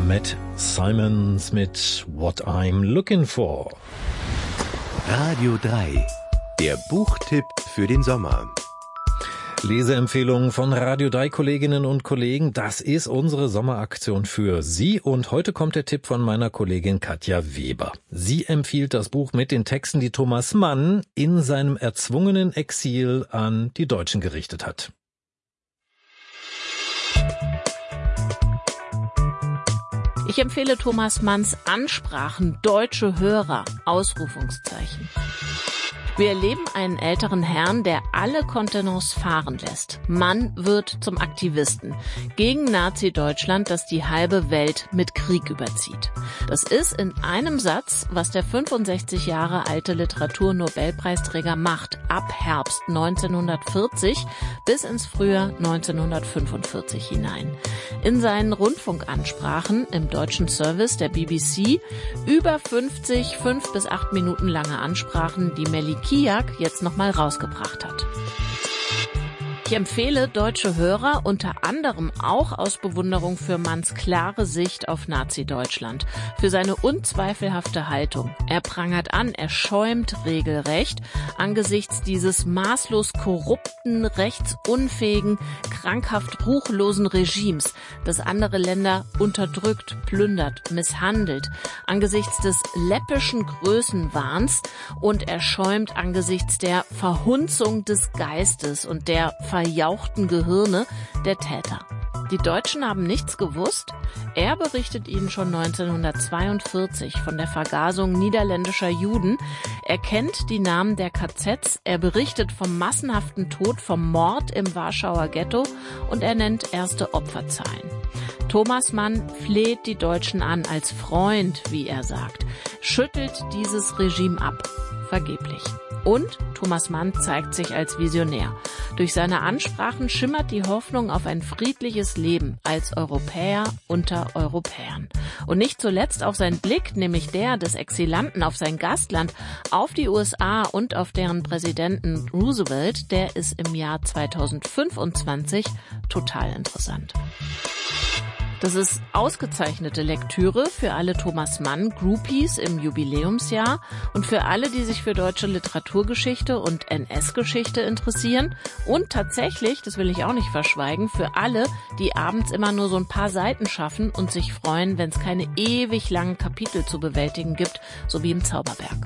Matt Simons mit What I'm Looking For. Radio 3, der Buchtipp für den Sommer. Leseempfehlungen von Radio 3 Kolleginnen und Kollegen, das ist unsere Sommeraktion für Sie und heute kommt der Tipp von meiner Kollegin Katja Weber. Sie empfiehlt das Buch mit den Texten, die Thomas Mann in seinem erzwungenen Exil an die Deutschen gerichtet hat. Ich empfehle Thomas Manns Ansprachen Deutsche Hörer, Ausrufungszeichen. Wir erleben einen älteren Herrn, der alle Kontenance fahren lässt. Mann wird zum Aktivisten gegen Nazi-Deutschland, das die halbe Welt mit Krieg überzieht. Das ist in einem Satz, was der 65 Jahre alte Literaturnobelpreisträger macht, ab Herbst 1940 bis ins Frühjahr 1945 hinein. In seinen Rundfunkansprachen im deutschen Service der BBC über 50 5 bis 8 Minuten lange Ansprachen, die Melly Kiak jetzt nochmal rausgebracht hat. Ich empfehle Deutsche Hörer unter anderem auch aus Bewunderung für Manns klare Sicht auf Nazi-Deutschland, für seine unzweifelhafte Haltung. Er prangert an, er schäumt regelrecht angesichts dieses maßlos korrupten, rechtsunfähigen, krankhaft ruchlosen Regimes, das andere Länder unterdrückt, plündert, misshandelt, angesichts des läppischen Größenwahns, und er schäumt angesichts der Verhunzung des Geistes und der verjauchten Gehirne der Täter. Die Deutschen haben nichts gewusst. Er berichtet ihnen schon 1942 von der Vergasung niederländischer Juden. Er kennt die Namen der KZs. Er berichtet vom massenhaften Tod, vom Mord im Warschauer Ghetto und er nennt erste Opferzahlen. Thomas Mann fleht die Deutschen an als Freund, wie er sagt, schüttelt dieses Regime ab. Vergeblich. Und Thomas Mann zeigt sich als Visionär. Durch seine Ansprachen schimmert die Hoffnung auf ein friedliches Leben als Europäer unter Europäern. Und nicht zuletzt auch sein Blick, nämlich der des Exilanten auf sein Gastland, auf die USA und auf deren Präsidenten Roosevelt, der ist im Jahr 2025 total interessant. Das ist ausgezeichnete Lektüre für alle Thomas Mann Groupies im Jubiläumsjahr und für alle, die sich für deutsche Literaturgeschichte und NS-Geschichte interessieren und tatsächlich, das will ich auch nicht verschweigen, für alle, die abends immer nur so ein paar Seiten schaffen und sich freuen, wenn es keine ewig langen Kapitel zu bewältigen gibt, so wie im Zauberberg.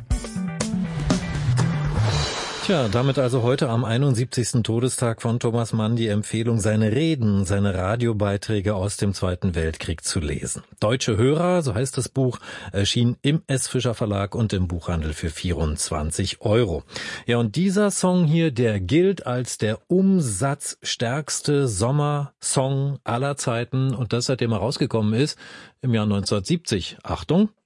Tja, damit also heute am 71. Todestag von Thomas Mann die Empfehlung, seine Reden, seine Radiobeiträge aus dem Zweiten Weltkrieg zu lesen. Deutsche Hörer, so heißt das Buch, erschien im S. Fischer Verlag und im Buchhandel für 24 €. Ja, und dieser Song hier, der gilt als der umsatzstärkste Sommersong aller Zeiten und das, seitdem er rausgekommen ist, im Jahr 1970. Achtung!